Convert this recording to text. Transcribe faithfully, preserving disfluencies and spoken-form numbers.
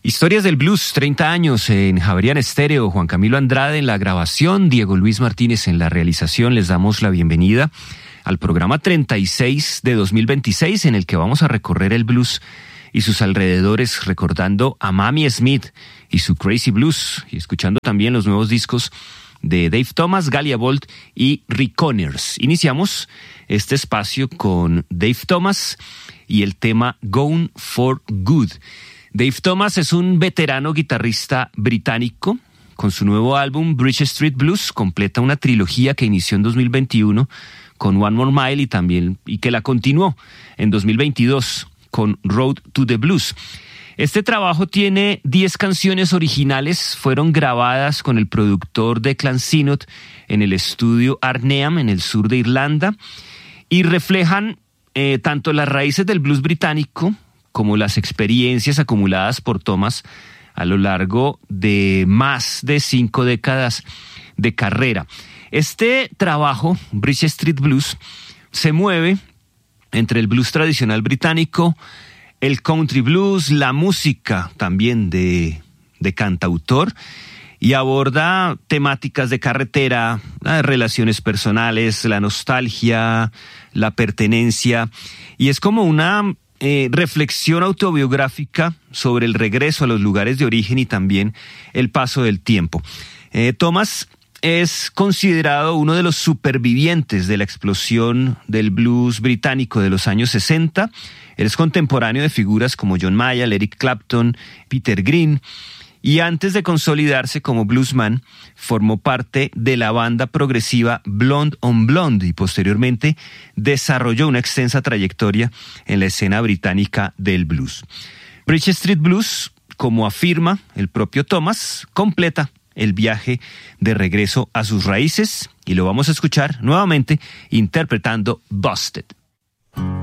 Historias del Blues, treinta años en Javerian Estéreo. Juan Camilo Andrade en la grabación, Diego Luis Martínez en la realización. Les damos la bienvenida al programa treinta y seis de dos mil veintiséis, en el que vamos a recorrer el blues y sus alrededores, recordando a Mamie Smith y su Crazy Blues, y escuchando también los nuevos discos de Dave Thomas, Galia Bolt y Rick Connors. Iniciamos este espacio con Dave Thomas y el tema Gone for Good. Dave Thomas es un veterano guitarrista británico. Con su nuevo álbum Bridge Street Blues completa una trilogía que inició en dos mil veintiuno con One More Mile y también y que la continuó en dos mil veintidós con Road to the Blues. Este trabajo tiene diez canciones originales, fueron grabadas con el productor Declan Synod en el estudio Arneam en el sur de Irlanda y reflejan eh, tanto las raíces del blues británico como las experiencias acumuladas por Thomas a lo largo de más de cinco décadas de carrera. Este trabajo, Bridge Street Blues, se mueve entre el blues tradicional británico, el country blues, la música también de, de cantautor, y aborda temáticas de carretera, las relaciones personales, la nostalgia, la pertenencia, y es como una Eh, reflexión autobiográfica sobre el regreso a los lugares de origen y también el paso del tiempo. Eh, Thomas es considerado uno de los supervivientes de la explosión del blues británico de los años sesenta. Él es contemporáneo de figuras como John Mayall, Eric Clapton, Peter Green, y antes de consolidarse como bluesman, formó parte de la banda progresiva Blonde on Blonde y posteriormente desarrolló una extensa trayectoria en la escena británica del blues. Bridge Street Blues, como afirma el propio Thomas, completa el viaje de regreso a sus raíces y lo vamos a escuchar nuevamente interpretando Busted.